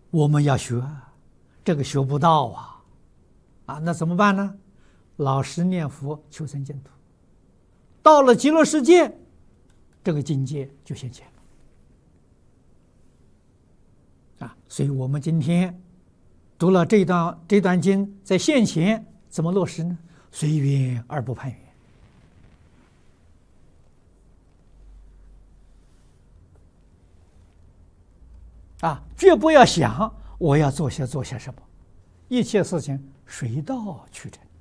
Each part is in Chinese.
我们要学，这个学不到那怎么办呢？老实念佛，求生净土。到了极乐世界，这个境界就现前了所以我们今天读了这段经，在现前怎么落实呢？随缘而不攀缘绝不要想我要做些什么，一切事情水到渠成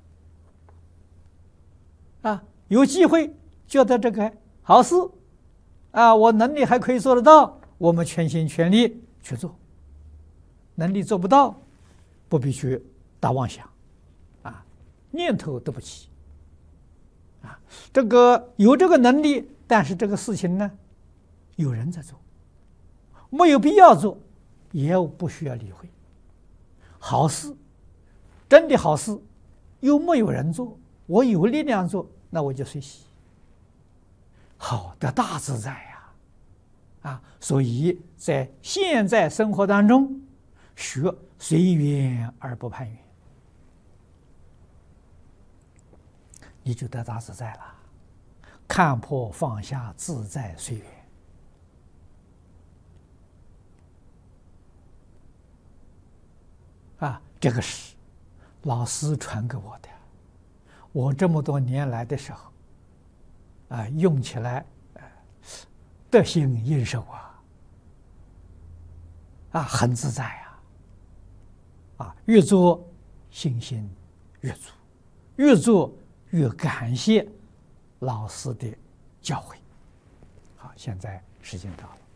有机会觉得这个好事我能力还可以做得到，我们全心全力去做。能力做不到，不必去大妄想念头都不起这个有这个能力，但是这个事情呢，有人在做，没有必要做，也不需要理会。好事，真的好事，又没有人做，我有力量做，那我就随喜。好的大自在所以在现在生活当中，学随缘而不攀缘，你就得大自在了。看破放下，自在随缘这个是老师传给我的，我这么多年来的时候用起来得心应手很自在越做信心越足，越做越感谢老师的教诲。好，现在时间到了。